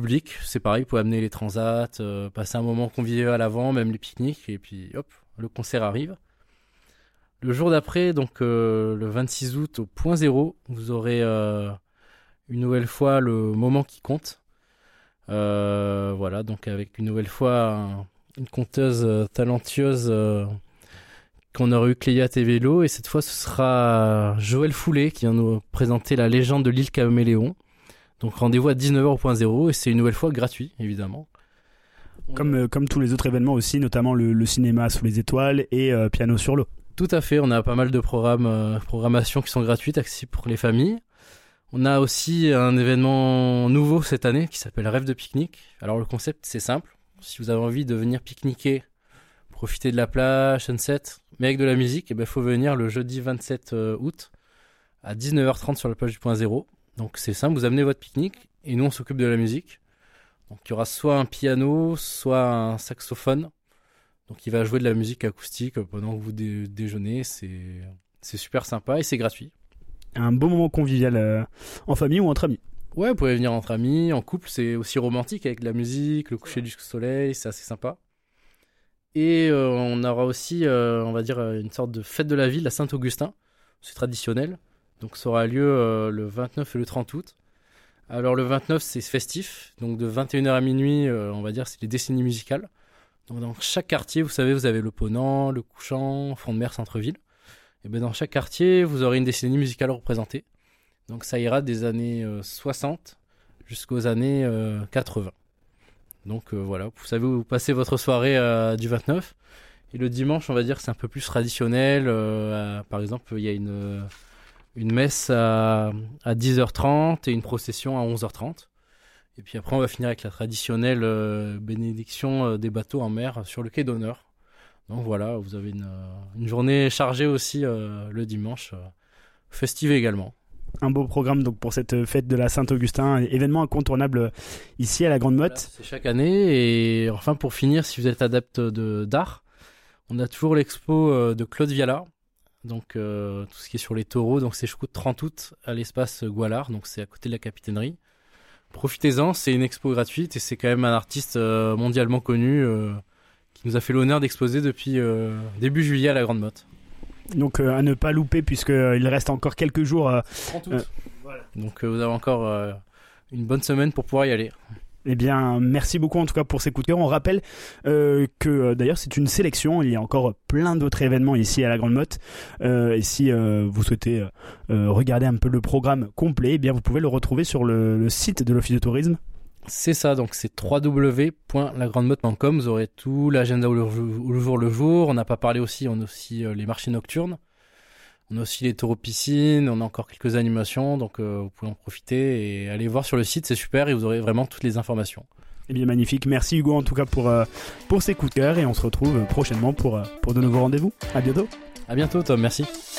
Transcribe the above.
public, c'est pareil, vous pouvez amener les transats, passer un moment convivial à l'avant, même les pique-niques, et puis hop, le concert arrive. Le jour d'après, donc le 26 août au point zéro, vous aurez une nouvelle fois le moment qui compte. Voilà, donc avec une nouvelle fois une conteuse talentueuse qu'on aurait eu Cléa Tévélo, et cette fois ce sera Joël Foulet qui vient nous présenter la légende de l'île Caméléon. Donc rendez-vous à 19h au point zéro, et c'est une nouvelle fois gratuit, évidemment. Comme tous les autres événements aussi, notamment le cinéma sous les étoiles et piano sur l'eau. Tout à fait, on a pas mal de programmations qui sont gratuites, accessibles pour les familles. On a aussi un événement nouveau cette année qui s'appelle Rêve de pique-nique. Alors le concept c'est simple, si vous avez envie de venir pique-niquer, profiter de la plage, sunset, mais avec de la musique, il faut venir le jeudi 27 août à 19h30 sur la plage du point zéro. Donc c'est simple, vous amenez votre pique-nique et nous on s'occupe de la musique. Donc il y aura soit un piano, soit un saxophone. Donc il va jouer de la musique acoustique pendant que vous déjeunez, c'est super sympa et c'est gratuit. Un beau moment convivial en famille ou entre amis. Ouais, vous pouvez venir entre amis, en couple, c'est aussi romantique avec de la musique, le coucher du soleil, c'est assez sympa. Et on aura aussi, on va dire, une sorte de fête de la ville à Saint-Augustin, c'est traditionnel. Donc ça aura lieu le 29 et le 30 août. Alors le 29 c'est festif, donc de 21h à minuit, on va dire c'est les décennies musicales. Donc dans chaque quartier, vous savez, vous avez le Ponant, le Couchant, Front de Mer, Centre-Ville. Et bien dans chaque quartier, vous aurez une décennie musicale représentée. Donc ça ira des années 60 jusqu'aux années 80. Donc voilà, vous savez, vous passez votre soirée du 29. Et le dimanche, on va dire que c'est un peu plus traditionnel. Par exemple, il y a une messe à 10h30 et une procession à 11h30. Et puis après, on va finir avec la traditionnelle bénédiction des bateaux en mer sur le quai d'honneur. Donc voilà, vous avez une journée chargée aussi le dimanche, festive également. Un beau programme donc pour cette fête de la Saint-Augustin, événement incontournable ici à la Grande Motte. Voilà, c'est chaque année. Et enfin, pour finir, si vous êtes adepte d'art, on a toujours l'expo de Claude Viala. Donc tout ce qui est sur les taureaux, donc c'est jusqu'au 30 août à l'espace Goualard, donc c'est à côté de la capitainerie. Profitez-en, c'est une expo gratuite et c'est quand même un artiste mondialement connu qui nous a fait l'honneur d'exposer depuis début juillet à la Grande Motte. Donc à ne pas louper puisqu'il reste encore quelques jours. 30 août. Voilà. Donc vous avez encore une bonne semaine pour pouvoir y aller. Eh bien, merci beaucoup en tout cas pour ces coups de cœur. On rappelle que d'ailleurs c'est une sélection. Il y a encore plein d'autres événements ici à la Grande Motte. Et si vous souhaitez regarder un peu le programme complet, eh bien vous pouvez le retrouver sur le site de l'Office de tourisme. C'est ça, donc c'est www.lagrandemotte.com. Vous aurez tout l'agenda le jour. On n'a pas parlé aussi, on a aussi les marchés nocturnes. On a aussi les taureaux piscines, on a encore quelques animations, donc vous pouvez en profiter et aller voir sur le site, c'est super et vous aurez vraiment toutes les informations. Eh bien magnifique, merci Hugo en tout cas pour ces coups de cœur et on se retrouve prochainement pour de nouveaux rendez-vous. À bientôt. À bientôt Tom, merci.